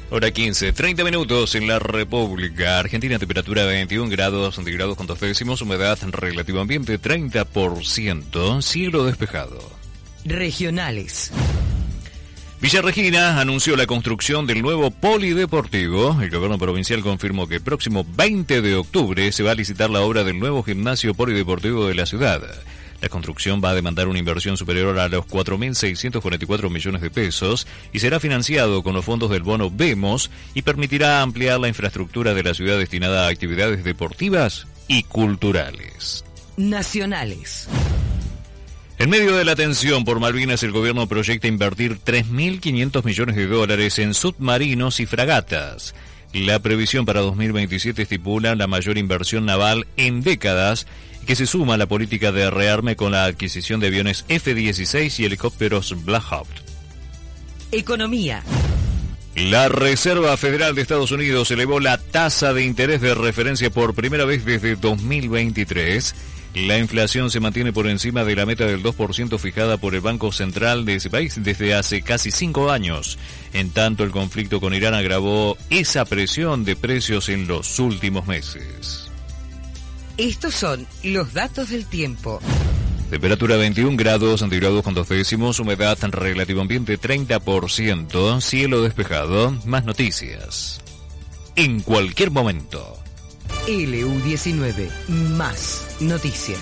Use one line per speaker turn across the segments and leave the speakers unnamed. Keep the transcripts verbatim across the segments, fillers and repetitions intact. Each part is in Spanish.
Hora quince, treinta minutos en la República Argentina, temperatura veintiún grados centígrados con dos décimos, humedad relativo ambiente treinta por ciento, cielo despejado.
Regionales.
Villa Regina anunció la construcción del nuevo polideportivo. El gobierno provincial confirmó que el próximo veinte de octubre se va a licitar la obra del nuevo gimnasio polideportivo de la ciudad. La construcción va a demandar una inversión superior a los cuatro mil seiscientos cuarenta y cuatro millones de pesos y será financiado con los fondos del bono Vemos y permitirá ampliar la infraestructura de la ciudad destinada a actividades deportivas y culturales.
Nacionales.
En medio de la tensión por Malvinas, el gobierno proyecta invertir tres mil quinientos millones de dólares en submarinos y fragatas. La previsión para dos mil veintisiete estipula la mayor inversión naval en décadas, que se suma a la política de rearme con la adquisición de aviones F dieciséis y helicópteros Black Hawk.
Economía.
La Reserva Federal de Estados Unidos elevó la tasa de interés de referencia por primera vez desde dos mil veintitrés. La inflación se mantiene por encima de la meta del dos por ciento fijada por el Banco Central de ese país desde hace casi cinco años. En tanto, el conflicto con Irán agravó esa presión de precios en los últimos meses.
Estos son los datos del tiempo.
Temperatura veintiún grados centígrados con dos décimos, humedad relativo ambiente treinta por ciento, cielo despejado. Más noticias en cualquier momento.
L U diecinueve, más noticias.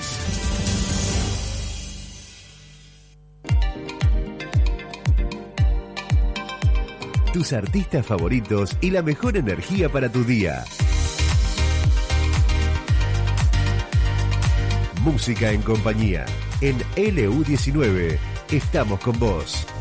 Tus artistas favoritos y la mejor energía para tu día. Música en compañía. En L U diecinueve estamos con vos.